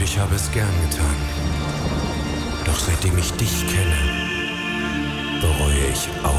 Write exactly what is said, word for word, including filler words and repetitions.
ich habe es gern getan. Doch seitdem ich dich kenne, bereue ich auch.